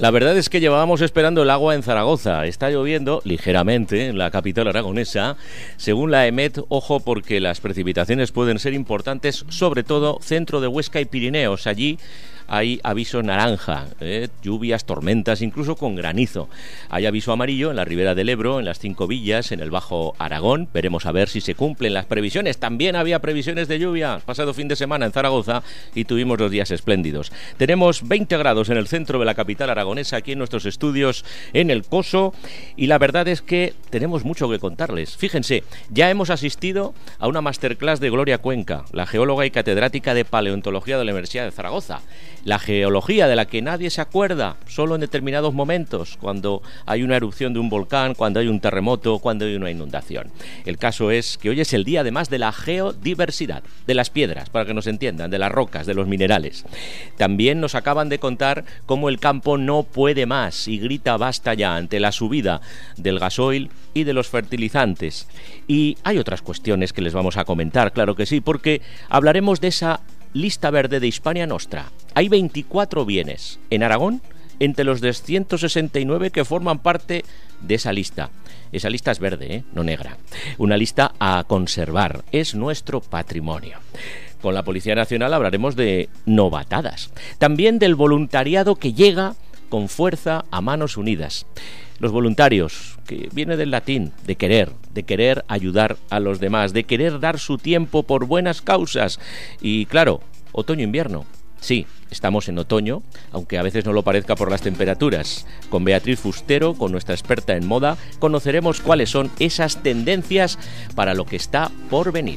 La verdad es que llevábamos esperando el agua en Zaragoza. Está lloviendo ligeramente en la capital aragonesa. Según la EMET, ojo porque las precipitaciones pueden ser importantes, sobre todo centro de Huesca y Pirineos. Allí hay aviso naranja, lluvias, tormentas, incluso con granizo. Hay aviso amarillo en la ribera del Ebro, en las 5 villas, en el Bajo Aragón. Veremos a ver si se cumplen las previsiones. También había previsiones de lluvia pasado fin de semana en Zaragoza y tuvimos 2 días espléndidos. Tenemos 20 grados en el centro de la capital aragonesa, aquí en nuestros estudios en el Coso, y la verdad es que tenemos mucho que contarles. Fíjense, ya hemos asistido a una masterclass de Gloria Cuenca, la geóloga y catedrática de paleontología de la Universidad de Zaragoza. La geología de la que nadie se acuerda, solo en determinados momentos, cuando hay una erupción de un volcán, cuando hay un terremoto, cuando hay una inundación. El caso es que hoy es el día además de la geodiversidad, de las piedras, para que nos entiendan, de las rocas, de los minerales. También nos acaban de contar cómo el campo no puede más y grita basta ya ante la subida del gasoil y de los fertilizantes. Y hay otras cuestiones que les vamos a comentar, claro que sí, porque hablaremos de esa lista verde de Hispania Nostra. Hay 24 bienes en Aragón entre los 269 que forman parte de esa lista. Esa lista es verde, no negra. Una lista a conservar. Es nuestro patrimonio. Con la Policía Nacional hablaremos de novatadas. También del voluntariado que llega con fuerza a manos unidas. Los voluntarios, que viene del latín, de querer ayudar a los demás, de querer dar su tiempo por buenas causas. Y claro, otoño-invierno. Sí, estamos en otoño, aunque a veces no lo parezca por las temperaturas. Con Beatriz Fustero, con nuestra experta en moda, conoceremos cuáles son esas tendencias para lo que está por venir.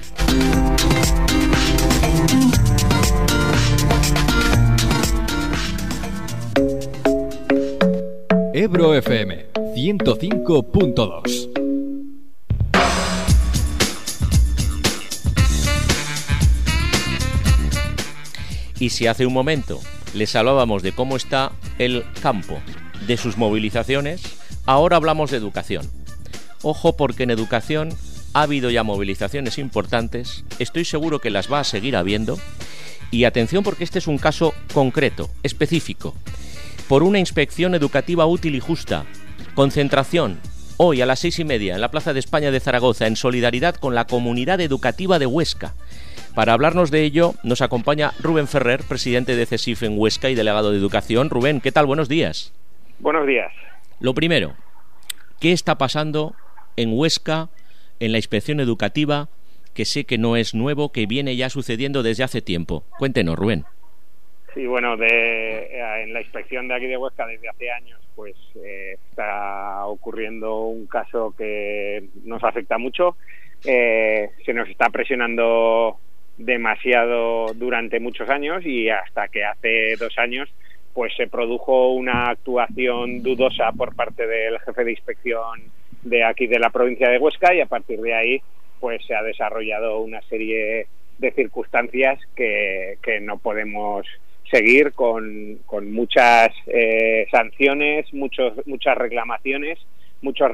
Ebro FM 105.2. Y si hace un momento les hablábamos de cómo está el campo, de sus movilizaciones, ahora hablamos de educación. Ojo, porque en educación ha habido ya movilizaciones importantes, estoy seguro que las va a seguir habiendo, y atención porque este es un caso concreto, específico. Por una inspección educativa útil y justa. Concentración, hoy a las 6:30 en la Plaza de España de Zaragoza, en solidaridad con la comunidad educativa de Huesca. Para hablarnos de ello nos acompaña Rubén Ferrer, presidente de CESIF en Huesca y delegado de Educación. Rubén, ¿qué tal? Buenos días. Buenos días. Lo primero, ¿qué está pasando en Huesca, en la inspección educativa, que sé que no es nuevo, que viene ya sucediendo desde hace tiempo? Cuéntenos, Rubén. Sí, bueno, en la inspección de aquí de Huesca desde hace años, pues está ocurriendo un caso que nos afecta mucho. Se nos está presionando demasiado durante muchos años y hasta que hace 2 años pues se produjo una actuación dudosa por parte del jefe de inspección de aquí de la provincia de Huesca, y a partir de ahí pues se ha desarrollado una serie de circunstancias que no podemos seguir, con muchas sanciones, muchas reclamaciones, muchos